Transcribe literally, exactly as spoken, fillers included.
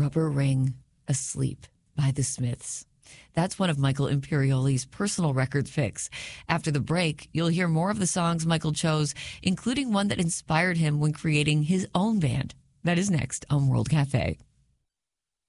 Rubber Ring Asleep by the Smiths. That's one of Michael Imperioli's personal record picks. After the break, you'll hear more of the songs Michael chose, including one that inspired him when creating his own band. That is next on World Cafe.